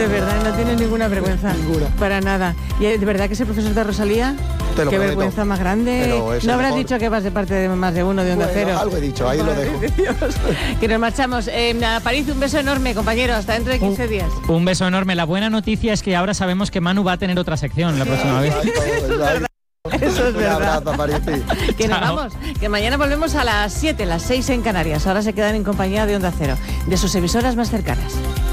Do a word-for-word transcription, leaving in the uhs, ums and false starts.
De verdad, no tienes ninguna vergüenza. Ninguna. Para nada. ¿Y de verdad que ese profesor de Rosalía? Te lo Qué prometo. vergüenza más grande. No habrás mejor. dicho que vas de parte de más de uno de Onda Bueno, Cero. algo he dicho, ahí lo dejo. Que nos marchamos. Eh, a París, un beso enorme, compañero. Hasta dentro de quince días. Un beso enorme. La buena noticia es que ahora sabemos que Manu va a tener otra sección la próxima vez. Eso es Un verdad. abrazo, Parisi. Que nos Chao. vamos, que mañana volvemos a las siete, las seis en Canarias. Ahora se quedan en compañía de Onda Cero, de sus emisoras más cercanas.